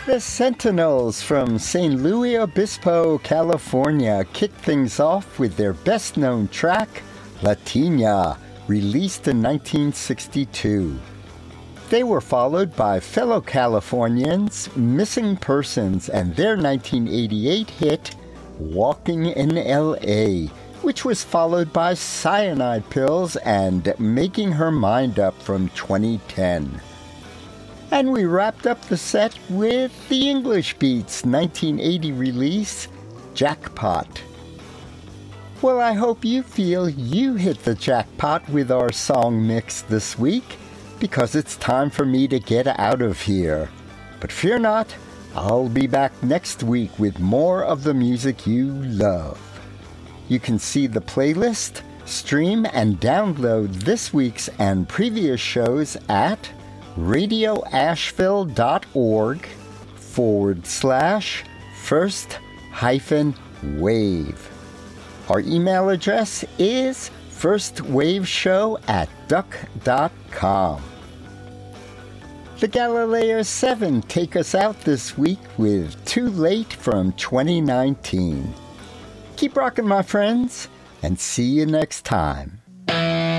The Sentinels from San Luis Obispo, California, kicked things off with their best-known track, Latina, released in 1962. They were followed by fellow Californians, Missing Persons, and their 1988 hit, Walking in L.A., which was followed by Cyanide Pills and Making Her Mind Up from 2010. And we wrapped up the set with the English Beats 1980 release, Jackpot. Well, I hope you feel you hit the jackpot with our song mix this week, because it's time for me to get out of here. But fear not, I'll be back next week with more of the music you love. You can see the playlist, stream, and download this week's and previous shows at radioasheville.org/first-wave. Our email address is firstwaveshow@duck.com. The Galileo 7 take us out this week with Too Late from 2019. Keep rocking, my friends, and see you next time.